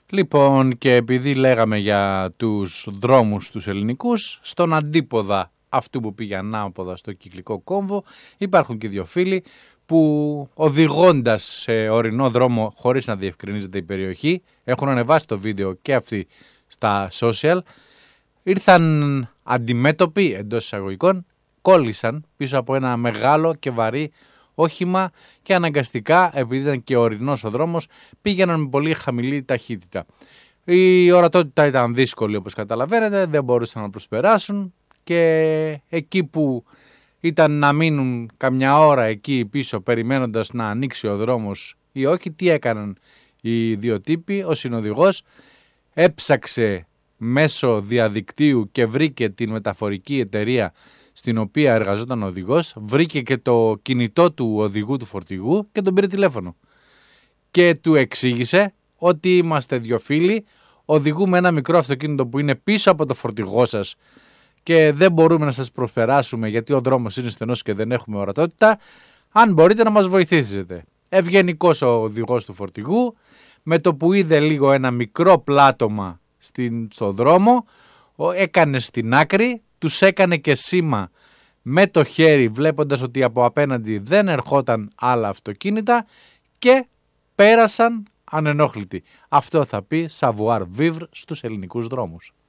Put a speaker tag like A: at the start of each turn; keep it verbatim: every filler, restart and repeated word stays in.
A: Λοιπόν, και επειδή λέγαμε για τους δρόμους τους ελληνικούς, στον αντίποδα αυτού που πήγε ανάποδα στο κυκλικό κόμβο, υπάρχουν και δύο φίλοι που οδηγώντας σε ορεινό δρόμο χωρίς να διευκρινίζεται η περιοχή, έχουν ανεβάσει το βίντεο και αυτοί στα social, ήρθαν αντιμέτωποι εντός εισαγωγικών, κόλλησαν πίσω από ένα μεγάλο και βαρύ όχημα και αναγκαστικά, επειδή ήταν και ορεινός ο δρόμος, πήγαιναν με πολύ χαμηλή ταχύτητα. Η ορατότητα ήταν δύσκολη, όπως καταλαβαίνετε, δεν μπορούσαν να προσπεράσουν και εκεί που ήταν να μείνουν καμιά ώρα εκεί πίσω περιμένοντας να ανοίξει ο δρόμος ή όχι, τι έκαναν οι δύο τύποι? Ο συνοδηγός έψαξε μέσω διαδικτύου και βρήκε την μεταφορική εταιρεία στην οποία εργαζόταν ο οδηγός, βρήκε και το κινητό του οδηγού του φορτηγού και τον πήρε τηλέφωνο. Και του εξήγησε ότι είμαστε δύο φίλοι, οδηγούμε ένα μικρό αυτοκίνητο που είναι πίσω από το φορτηγό σας και δεν μπορούμε να σας προσπεράσουμε γιατί ο δρόμος είναι στενός και δεν έχουμε ορατότητα. Αν μπορείτε να μας βοηθήσετε. Ευγενικός ο οδηγός του φορτηγού, με το που είδε λίγο ένα μικρό πλάτωμα στην, στο δρόμο, έκανε στην άκρη, τους έκανε και σήμα με το χέρι βλέποντας ότι από απέναντι δεν ερχόταν άλλα αυτοκίνητα και πέρασαν ανενόχλητοι. Αυτό θα πει savoir vivre στους ελληνικούς δρόμους.